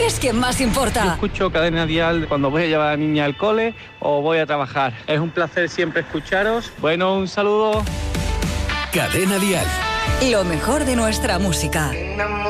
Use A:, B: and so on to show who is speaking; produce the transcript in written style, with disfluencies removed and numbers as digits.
A: eres quien más importa.
B: Yo escucho Cadena Dial cuando voy a llevar a la niña al cole o voy a trabajar. Es un placer siempre escucharos. Bueno, un saludo.
C: Cadena Dial.
A: Lo mejor de nuestra música.